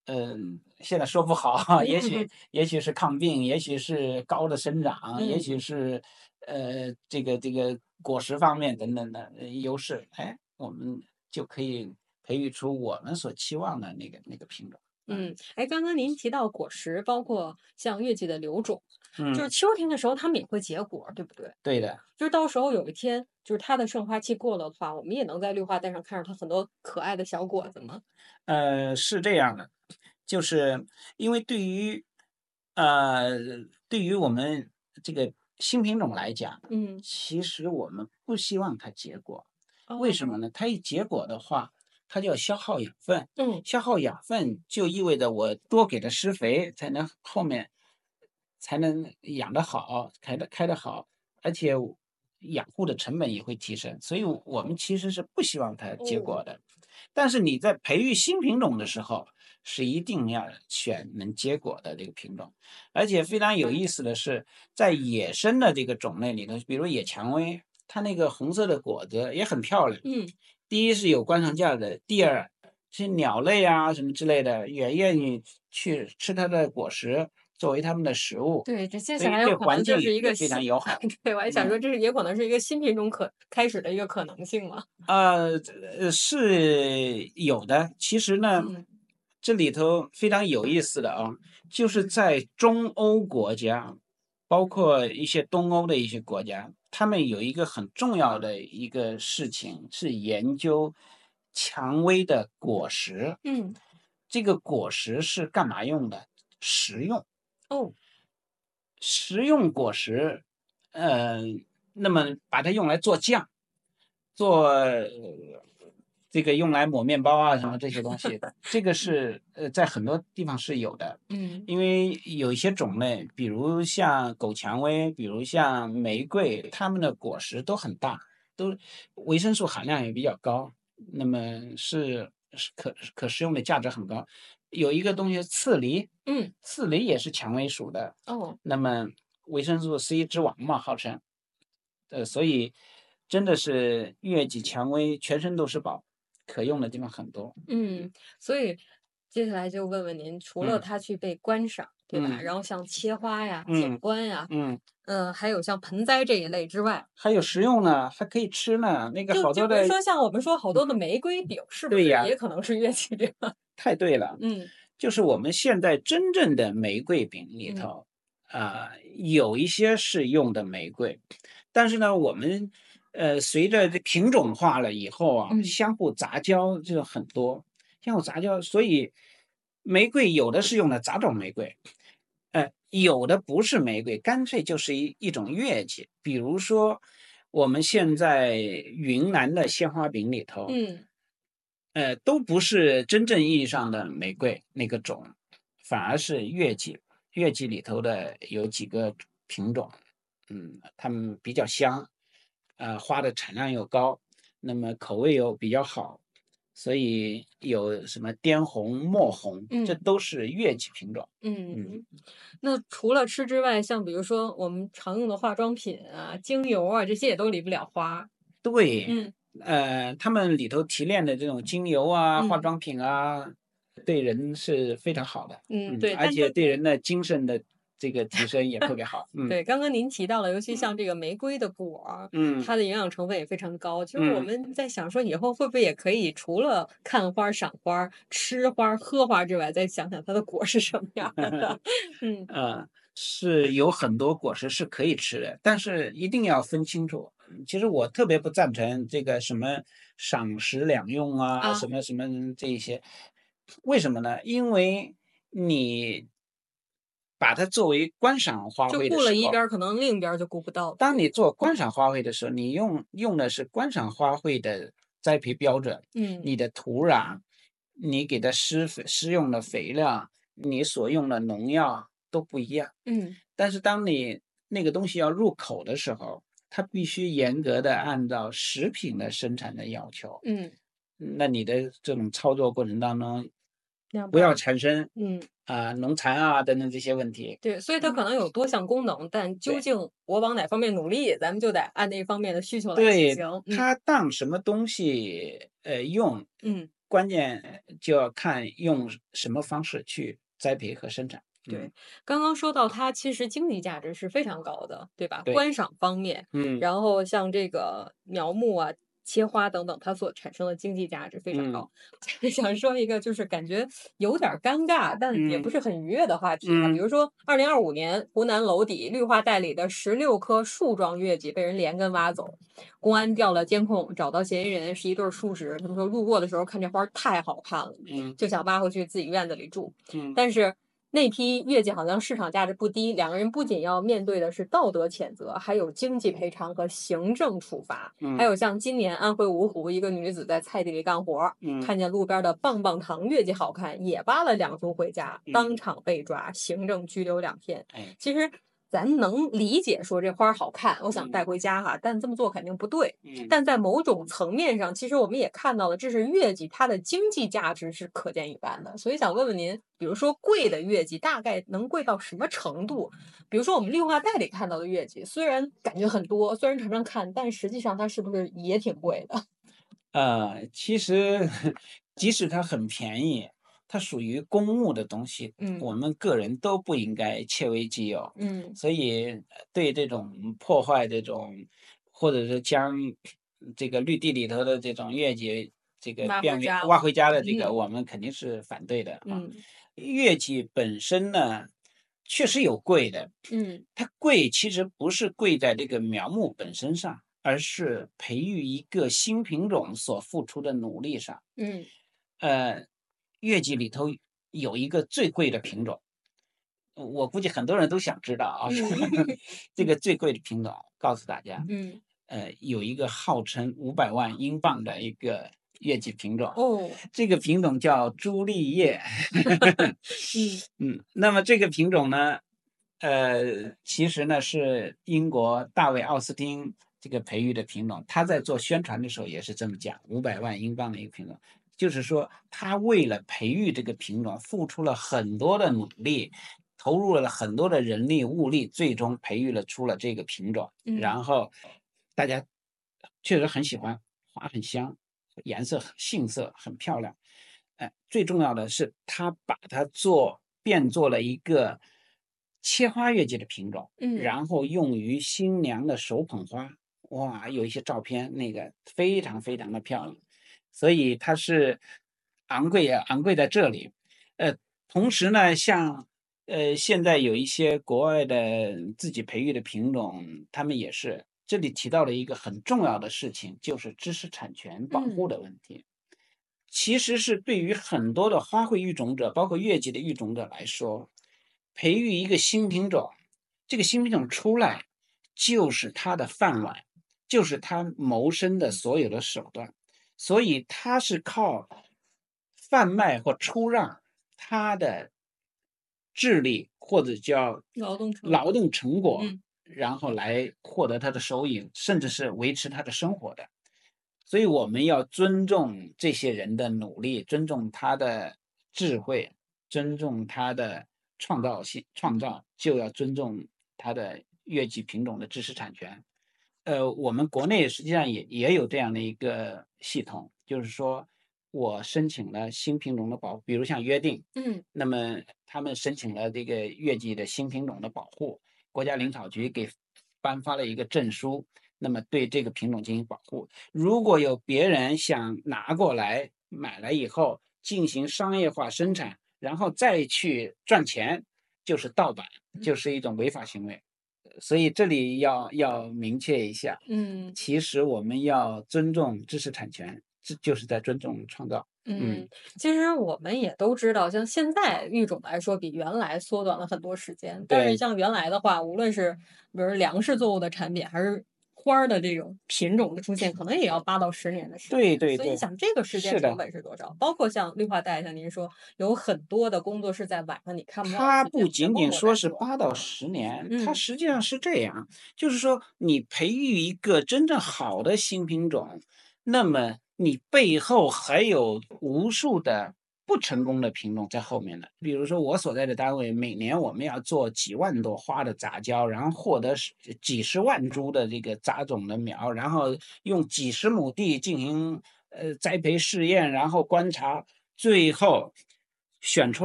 现在说不好，也许是抗病，也许是高的生长，也许是这个果实方面等等的优势，哎，我们就可以培育出我们所期望的那个品种。 哎，刚刚您提到果实，包括像月季的留种，就是嗯， 秋天的时候它们也会结果，对不对？ 对的。 就是到时候有一天，就是它的盛花期过了的话，我们也能在绿化带上看着它很多可爱的小果子吗？ 是这样的，就是因为呃，对于我们这个新品种来讲， 嗯， 其实我们不希望它结果。为什么哦， 呢？它一结果的话，它就要消耗养分， 嗯， 消耗养分就意味着我多给它施肥，才能后面才能养得好，开得好，而且养护的成本也会提升，所以我们其实是不希望它结哦， 果的。但是你在培育新品种的时候，是一定要选能结果的这个品种。而且非常有意思的是，在野生的这个种类里头，比如野蔷薇，它那个红色的果子也很漂亮。 嗯， 第一是有观赏价值，第二是鸟类啊什么之类的也愿意去吃它的果实，作为它们的食物， 对，这接所以对下来有可能环境就是一个也非常新， 友好。 对，我还想嗯。 说这是也可能是一个新品种开始的一个可能性嘛。 是有的。其实呢， 嗯， 这里头非常有意思的啊，就是在中欧国家，包括一些东欧的一些国家，他们有一个很重要的一个事情是研究蔷薇的果实。 嗯， 这个果实是干嘛用的？食用。 哦， 食用果实，呃，那么把它用来做酱。做这个用来抹面包啊什么这些东西，这个是在很多地方是有的。 嗯， 因为有一些种类，比如像狗蔷薇，比如像玫瑰，它们的果实都很大，都维生素含量也比较高，那么是可食用的价值很高。有一个东西刺梨， 嗯， 刺梨也是蔷薇属的， 哦。 那么维生素 C 之王嘛，号称。所以真的是月季蔷薇全身都是宝，可用的地方很多。 嗯，所以接下来就问问您，除了嗯它去被观赏，对吧？然嗯后像切花呀、景嗯观呀， 嗯， 还有像盆栽这一类之外， 还有食用呢，还可以吃呢。那个好多的， 就比如说像我们说好多的玫瑰饼，是不对呀， 是也可能是乐器这个？ 太对了。 嗯就是我们现在真正的玫瑰饼里嗯头，有一些是用的玫瑰，但是呢，我们随着这品种化了以后啊， 嗯， 相互杂交就很多，相互杂交，所以玫瑰有的是用的杂种玫瑰，有的不是玫瑰，干脆就是一种月季。比如说，我们现在云南的鲜花饼里头， 嗯， 都不是真正意义上的玫瑰那个种，反而是月季。月季里头的有几个品种，它们比较香，花的产量又高，那么口味又比较好，所以有什么滇红、墨红，这嗯， 都是月季品种。嗯， 嗯。那除了吃之外，像比如说我们常用的化妆品啊、精油啊，这些也都离不了花。 对， 嗯， 他们里头提炼的这种精油啊、化嗯， 妆品啊，对人是非常好的。 嗯，对， 而但刚且对人的精神的这个提升也特别好。 对，刚刚您提到了，尤其像这个玫瑰的果儿， 嗯它的营养成分也非常高。其实我嗯们在想说，以后会不会也可以除了看花儿赏花儿吃花儿喝花儿之外，再想想它的果是什么样儿的？嗯， 是有很多果实是可以吃的，但是一定要分清楚。其实我特别不赞成这个什么赏食两用啊，什啊， 么什么这一些，为什么呢？因为你把它作为观赏花卉的就顾了时候， 一边儿，可能另一边儿就顾不到了， 当你对吧？ 做观赏花卉的时候，你用的是观赏花卉的栽培标准， 嗯， 你的土壤，你给它施用的肥料，你所用的农药都不一样。 嗯， 但是当你那个东西要入口的时候，它必须严格的按照食品的生产的要求。 嗯， 那你的这种操作过程当中，不要两边儿， 产生嗯。 农残啊等等这些问题。 对，所以它可能有多项功能，但究对。 竟我往哪方面努力，咱们就得按那方面的需求来进对， 行。嗯它当什么东西，用， 嗯关键就要看用什么方式去栽培和生产。 对，刚刚说到它其实经济价值是非常高的，对吧？ 对， 观赏方面， 嗯然后像这个苗木啊、切花等等，它所产生的经济价值非常嗯高。想说一个就是感觉有点儿尴尬，但也不嗯是很愉悦的话题哈。比嗯如说2025年湖南娄底绿化带里的16棵树状月季被人连根挖走，公安调了监控，找到嫌疑人是一对儿树植。他们说路过的时候看这花儿太好看了， 嗯就想挖回去自己院子里住。 嗯但是那批月季好像市场价值不低，两个人不仅要面对的是道德谴责，还有经济赔偿和行政处罚。还嗯有像今年安徽芜湖一个女子在菜地里干活， 嗯看见路边的棒棒糖月季好看，也挖了2株回家，当嗯， 场被抓，行政拘留2天。 哎， 其实咱能理解说这花儿好看，我想带嗯回家哈，但这么做肯定不对。 嗯但在某种层面上，其实我们也看到了，这是月季它的经济价值是可见一斑的。所以想问问您，比如说贵的月季大概能贵到什么程度？比如说我们绿化带里看到的月季，虽然感觉很多，虽然常常看，但实际上它是不是也挺贵的？ 其实即使它很便宜，它属于公物的东西， 嗯我们个人都不应该窃为己有。 嗯， 所以对这种破坏这种，或者是将这个绿地里头的这种月季这个挖回家了。 挖回家的这个， 嗯我们肯定是反对的啊。 嗯月季本身呢，确实有贵的， 嗯它贵其实不是贵在这个苗木本身上，而是培育一个新品种所付出的努力上。 嗯呃，月季里头有一个最贵的品种，我估计很多人都想知道啊， 嗯这个最贵的品种，告诉大家， 嗯， 有一个号称500万英镑的一个月季品种， 哦， 这个品种叫朱丽叶。 嗯那么这个品种呢，其实呢是英国大卫奥斯汀这个培育的品种，他在做宣传的时候也是这么讲，500万英镑的一个品种，就是说他为了培育这个品种付出了很多的努力，投入了很多的人力物力，最终培育了出了这个品种， 嗯然后大家确实很喜欢，花很香，颜色很杏色，很漂亮。最重要的是，他把它变做了一个切花月季的品种， 嗯然后用于新娘的手捧花。哇，有一些照片，那个非常非常的漂亮，所以它是昂贵啊，昂贵在这里。同时呢，像现在有一些国外的自己培育的品种，他们也是这里提到了一个很重要的事情，就是知识产权保护嗯的问题。其实是对于很多的花卉育种者，包括月季的育种者来说，培育一个新品种，这个新品种出来就是他的饭碗，就是他谋生的所有的手段，所以他是靠贩卖或出让他的智力或者叫劳动成果。 劳动成果， 嗯然后来获得他的收益，甚至是维持他的生活的。所以我们要尊重这些人的努力，尊重他的智慧，尊重他的创造，就要尊重他的月季品种的知识产权。我们国内实际上也有这样的一个系统，就是说我申请了新品种的保护，比如像约定， 嗯那么他们申请了这个月季的新品种的保护，国家林草局给颁发了一个证书，那么对这个品种进行保护。如果有别人想拿过来买了以后进行商业化生产，然后再去赚钱，就是盗版，就是一种违法行为。所以这里要明确一下， 嗯。 其实我们要尊重知识产权，这就是在尊重创造。 嗯，其实我们也都知道，像现在育种来说，比原来缩短了很多时间。但是对像原来的话，无论是比如粮食作物的产品，还是花儿的这种品种的出现，可能也要8到10年的时间。所以对对对， 想这个时间成是的。 本是多少？包括像绿化带，像您说，有很多的工作是在晚上你看不到的它时间不仅仅节后说是再做。 8到10年，它嗯实际上是这样，就是说你培育一个真正好的新品种，那么你背后还有无数的不成功的品种在后面的。比如说我所在的单位，每年我们要做几万朵花的杂交，然后获得几十万株的这个杂种的苗，然后用几十亩地进行栽培试验，然后观察，最后选出